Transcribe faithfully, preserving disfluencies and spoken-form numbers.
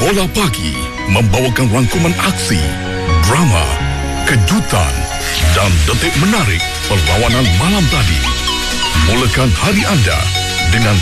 Bola Pagi membawakan rangkuman aksi, drama, kejutan dan detik menarik perlawanan malam tadi. Mulakan hari anda dengan